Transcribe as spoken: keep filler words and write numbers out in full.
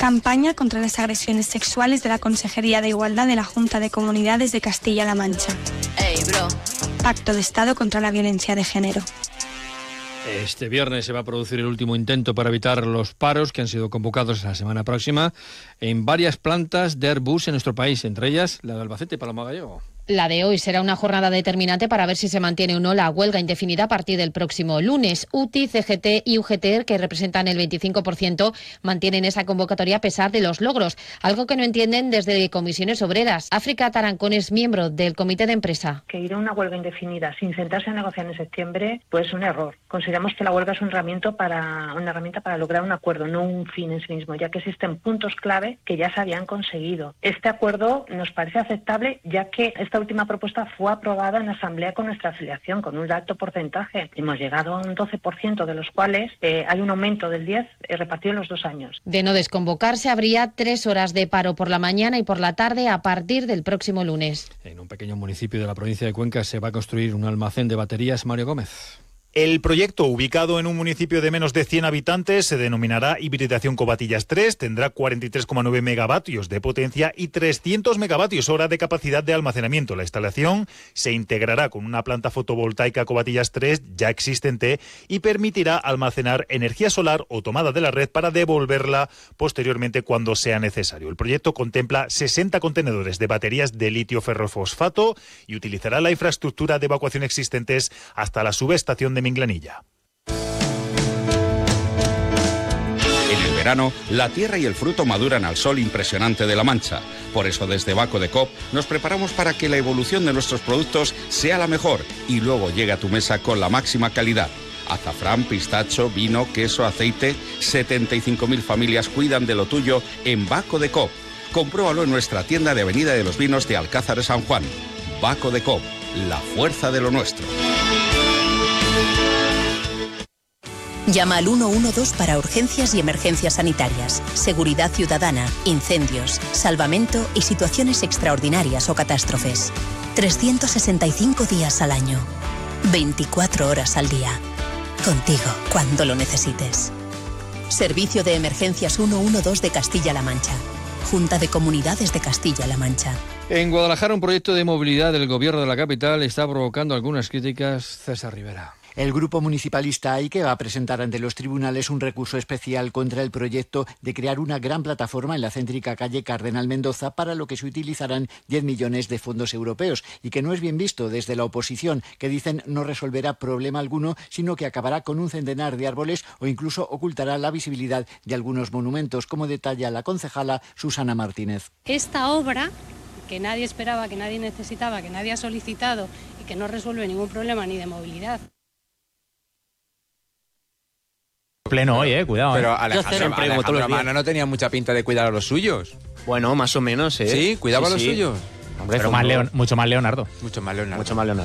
Campaña contra las agresiones sexuales de la Consejería de Igualdad de la Junta de Comunidades de Castilla-La Mancha. Hey, bro. Pacto de Estado contra la violencia de género. Este viernes se va a producir el último intento para evitar los paros que han sido convocados la semana próxima en varias plantas de Airbus en nuestro país, entre ellas la de Albacete. Paloma Gallego. La de hoy será una jornada determinante para ver si se mantiene o no la huelga indefinida a partir del próximo lunes. U T I, C G T y U G T, que representan el veinticinco por ciento, mantienen esa convocatoria a pesar de los logros, algo que no entienden desde Comisiones Obreras. África Tarancón es miembro del comité de empresa. Que ir a una huelga indefinida sin sentarse a negociar en septiembre pues es un error. Consideramos que la huelga es un herramienta para, una herramienta para lograr un acuerdo, no un fin en sí mismo, ya que existen puntos clave que ya se habían conseguido. Este acuerdo nos parece aceptable, ya que esta última propuesta fue aprobada en asamblea con nuestra afiliación, con un alto porcentaje. Hemos llegado a un doce por ciento, de los cuales eh, hay un aumento del diez por ciento eh, repartido en los dos años. De no desconvocarse, habría tres horas de paro por la mañana y por la tarde a partir del próximo lunes. En un pequeño municipio de la provincia de Cuenca se va a construir un almacén de baterías. Mario Gómez. El proyecto, ubicado en un municipio de menos de cien habitantes, se denominará Hibridación Covatillas tres, tendrá cuarenta y tres coma nueve megavatios de potencia y trescientos megavatios hora de capacidad de almacenamiento. La instalación se integrará con una planta fotovoltaica Covatillas tres ya existente y permitirá almacenar energía solar o tomada de la red para devolverla posteriormente cuando sea necesario. El proyecto contempla sesenta contenedores de baterías de litio ferrofosfato y utilizará la infraestructura de evacuación existentes hasta la subestación de Minglanilla. En el verano, la tierra y el fruto maduran al sol impresionante de La Mancha. Por eso, desde Baco de Coop nos preparamos para que la evolución de nuestros productos sea la mejor y luego llegue a tu mesa con la máxima calidad. Azafrán, pistacho, vino, queso, aceite. setenta y cinco mil familias cuidan de lo tuyo en Baco de Coop. Compruébalo en nuestra tienda de Avenida de los Vinos de Alcázar de San Juan. Baco de Coop, la fuerza de lo nuestro. Llama al uno uno dos para urgencias y emergencias sanitarias, seguridad ciudadana, incendios, salvamento y situaciones extraordinarias o catástrofes. trescientos sesenta y cinco días al año, veinticuatro horas al día. Contigo cuando lo necesites. Servicio de Emergencias ciento doce de Castilla-La Mancha. Junta de Comunidades de Castilla-La Mancha. En Guadalajara, un proyecto de movilidad del gobierno de la capital está provocando algunas críticas. César Rivera. El grupo municipalista AIKE va a presentar ante los tribunales un recurso especial contra el proyecto de crear una gran plataforma en la céntrica calle Cardenal Mendoza, para lo que se utilizarán diez millones de fondos europeos, y que no es bien visto desde la oposición, que dicen no resolverá problema alguno, sino que acabará con un centenar de árboles o incluso ocultará la visibilidad de algunos monumentos, como detalla la concejala Susana Martínez. Esta obra, que nadie esperaba, que nadie necesitaba, que nadie ha solicitado y que no resuelve ningún problema ni de movilidad. Pleno hoy, eh, cuidado. Pero eh. Alejandro, siempre, Alejandro Mano no tenía mucha pinta de cuidar a los suyos. Bueno, más o menos, ¿eh? Sí, cuidaba sí, a los sí. suyos. Hombre, pero más Leon, mucho más Leonardo. Mucho más Leonardo. Mucho más Leonardo.